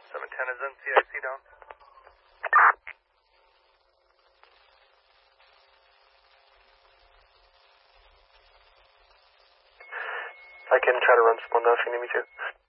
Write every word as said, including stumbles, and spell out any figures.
seven ten is in, C I C down. I can try to run someone though if you need me to.